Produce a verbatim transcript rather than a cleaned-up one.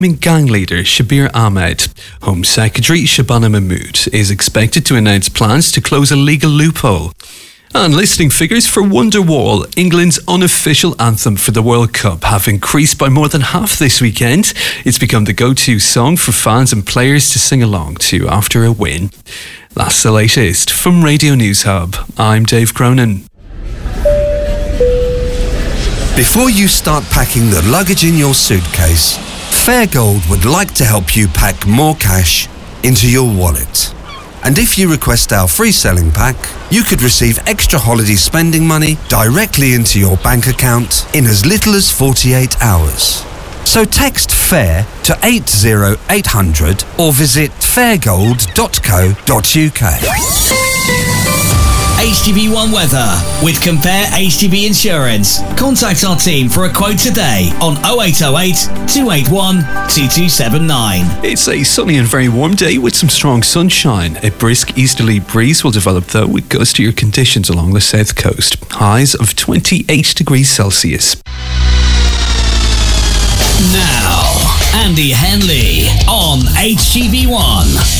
Gang leader Shabir Ahmed. Home Secretary Shabana Mahmood is expected to announce plans to close a legal loophole. And listening figures for Wonderwall, England's unofficial anthem for the World Cup, have increased by more than half this weekend. It's become the go-to song for fans and players to sing along to after a win. That's the latest from Radio News Hub. I'm Dave Cronin. Before you start packing the luggage in your suitcase, Fairgold would like to help you pack more cash into your wallet. And if you request our free selling pack, you could receive extra holiday spending money directly into your bank account in as little as forty-eight hours. So text FAIR to eight zero eight hundred or visit fairgold dot co dot uk. H G V one weather with Compare H G V Insurance. Contact our team for a quote today on oh eight oh eight, two eight one, two two seven nine. It's a sunny and very warm day with some strong sunshine. A brisk easterly breeze will develop though with gustier conditions along the south coast. Highs of twenty-eight degrees Celsius. Now, Andy Henley on H G V one.